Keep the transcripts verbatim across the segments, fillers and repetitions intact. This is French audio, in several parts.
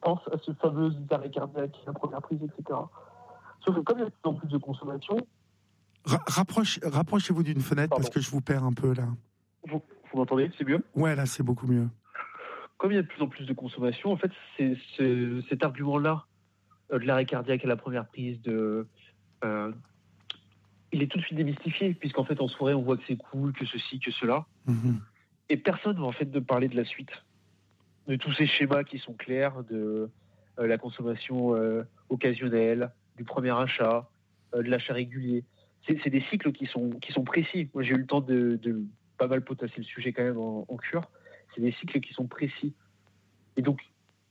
pense à ce fameux arrêt cardiaque, la première prise, et cetera. Sauf que comme il y a de plus en plus de consommation... Ra- rapproche, rapprochez-vous d'une fenêtre, Pardon. parce que je vous perds un peu là. Vous, vous m'entendez? C'est mieux? Ouais, là, c'est beaucoup mieux. Comme il y a de plus en plus de consommation, en fait, c'est, c'est cet argument-là, euh, de l'arrêt cardiaque à la première prise, de, euh, il est tout de suite démystifié, puisqu'en fait, en soirée, on voit que c'est cool, que ceci, que cela. Mmh. Et personne va en fait de parler de la suite, de tous ces schémas qui sont clairs, de euh, la consommation euh, occasionnelle, du premier achat, euh, de l'achat régulier. C'est, c'est des cycles qui sont, qui sont précis. Moi, j'ai eu le temps de, de pas mal potasser le sujet quand même en, en cure. C'est des cycles qui sont précis. Et donc,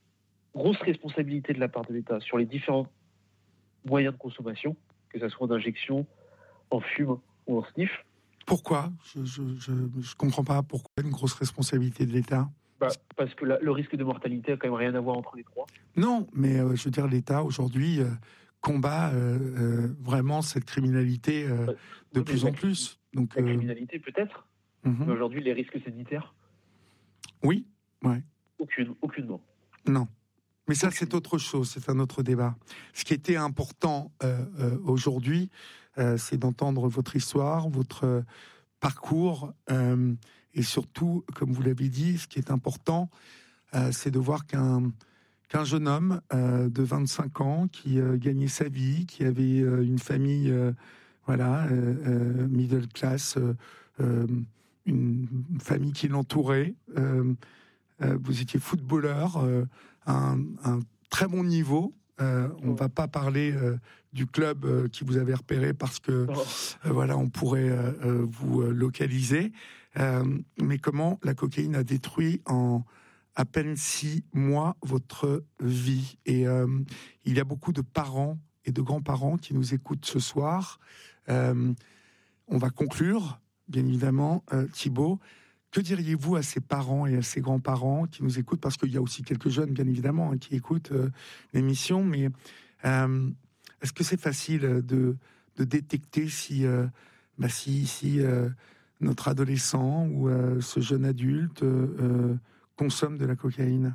grosse responsabilité de la part de l'État sur les différents moyens de consommation, que ce soit en injection, en fume ou en sniff. Pourquoi ? Je je, je, je comprends pas pourquoi une grosse responsabilité de l'État. Bah, parce que la, le risque de mortalité a quand même rien à voir entre les trois. Non, mais euh, je veux dire, l'État aujourd'hui euh, combat euh, euh, vraiment cette criminalité euh, Bah, de oui, plus la, en plus. Donc, la euh, criminalité peut-être, mm-hmm. mais aujourd'hui les risques sanitaires, oui, ouais, aucune, aucunement. non. Mais ça, Aucune. c'est autre chose, c'est un autre débat. Ce qui était important euh, euh, aujourd'hui, euh, c'est d'entendre votre histoire, votre euh, parcours, euh, et surtout, comme vous l'avez dit, ce qui est important, euh, c'est de voir qu'un qu'un jeune homme euh, de vingt-cinq ans qui euh, gagnait sa vie, qui avait euh, une famille, euh, voilà, euh, euh, middle class, euh, euh, une famille qui l'entourait. Euh, euh, vous étiez footballeur, euh, un, un très bon niveau. Euh, on ne va pas parler euh, du club euh, qui vous avait repéré parce que euh, voilà, on pourrait euh, euh, vous euh, localiser. Euh, mais comment la cocaïne a détruit en à peine six mois votre vie. Et euh, il y a beaucoup de parents et de grands-parents qui nous écoutent ce soir. Euh, on va conclure, bien évidemment, euh, Thibaut. Que diriez-vous à ces parents et à ces grands-parents qui nous écoutent? Parce qu'il y a aussi quelques jeunes, bien évidemment, hein, qui écoutent euh, l'émission. Mais euh, est-ce que c'est facile de, de détecter si, euh, bah, si, si euh, notre adolescent ou euh, ce jeune adulte euh, consomme de la cocaïne?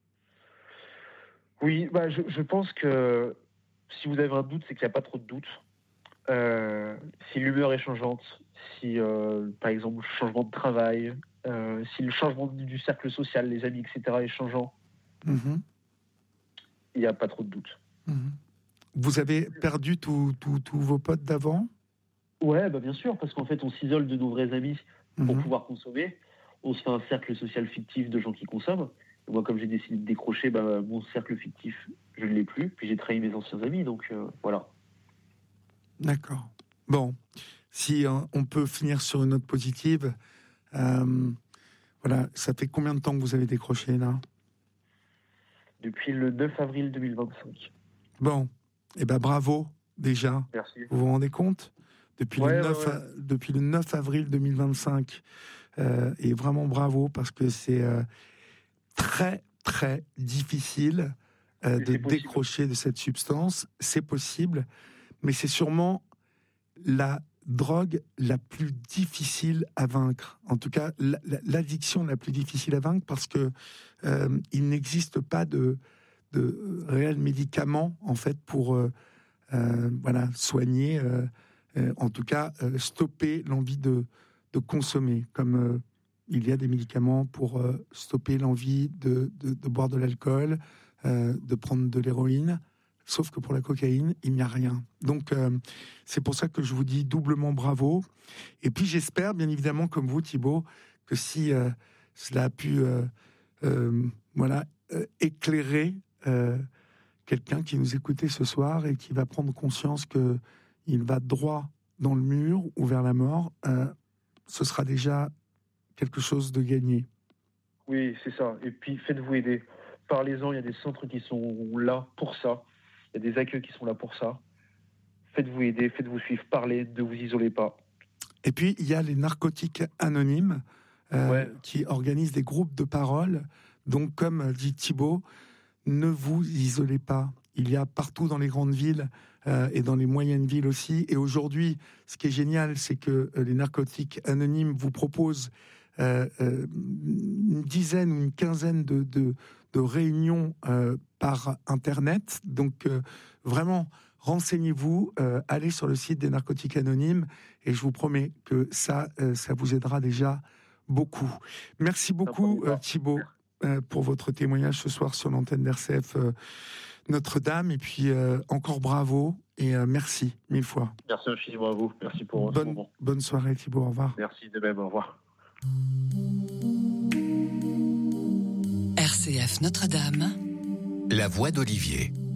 Oui, bah, je, je pense que si vous avez un doute, c'est qu'il n'y a pas trop de doute. Euh, si l'humeur est changeante, si euh, par exemple le changement de travail, euh, si le changement du cercle social, les amis, et cetera est changeant, mmh. il n'y a pas trop de doute. Mmh. Vous avez perdu tous vos potes d'avant? Ouais, bah bien sûr, parce qu'en fait on s'isole de nos vrais amis pour mmh. pouvoir consommer. On se fait un cercle social fictif de gens qui consomment. Et moi, comme j'ai décidé de décrocher, bah, mon cercle fictif, je ne l'ai plus. Puis j'ai trahi mes anciens amis, donc euh, voilà. D'accord. Bon, si euh, on peut finir sur une note positive, euh, voilà, ça fait combien de temps que vous avez décroché là? Depuis le neuf avril deux mille vingt-cinq. Bon, eh ben bravo déjà. Merci. Vous vous rendez compte? Depuis, ouais, le neuf, ouais, ouais. depuis le neuf avril deux mille vingt-cinq, euh, et vraiment bravo parce que c'est euh, très très difficile euh, de décrocher de cette substance. C'est possible, mais c'est sûrement la drogue la plus difficile à vaincre. En tout cas, l'addiction la plus difficile à vaincre parce que euh, il n'existe pas de, de réels médicaments en fait pour euh, euh, voilà soigner, euh, euh, en tout cas euh, stopper l'envie de, de consommer. Comme euh, il y a des médicaments pour euh, stopper l'envie de, de, de boire de l'alcool, euh, de prendre de l'héroïne. Sauf que pour la cocaïne, il n'y a rien. Donc, euh, c'est pour ça que je vous dis doublement bravo. Et puis, j'espère, bien évidemment, comme vous, Thibaut, que si euh, cela a pu euh, euh, voilà, euh, éclairer euh, quelqu'un qui nous écoutait ce soir et qui va prendre conscience qu'il va droit dans le mur ou vers la mort, euh, ce sera déjà quelque chose de gagné. Oui, c'est ça. Et puis, faites-vous aider. Parlez-en, il y a des centres qui sont là pour ça. Il y a des accueils qui sont là pour ça. Faites-vous aider, faites-vous suivre, parlez, ne vous isolez pas. Et puis, il y a les narcotiques anonymes euh, ouais. qui organisent des groupes de parole. Donc, comme dit Thibaut, ne vous isolez pas. Il y a partout dans les grandes villes euh, et dans les moyennes villes aussi. Et aujourd'hui, ce qui est génial, c'est que euh, les narcotiques anonymes vous proposent euh, euh, une dizaine ou une quinzaine de, de, de réunions euh, par Internet. Donc, euh, vraiment, renseignez-vous, euh, allez sur le site des Narcotiques Anonymes et je vous promets que ça, euh, ça vous aidera déjà beaucoup. Merci beaucoup, euh, Thibaut, euh, pour votre témoignage ce soir sur l'antenne d'R C F euh, Notre-Dame. Et puis, euh, encore bravo et euh, merci mille fois. Merci infiniment à vous. Merci pour bonne, ce moment. Bonne soirée, Thibaut. Au revoir. Merci de même. Au revoir. R C F Notre-Dame. La voix d'Olivier.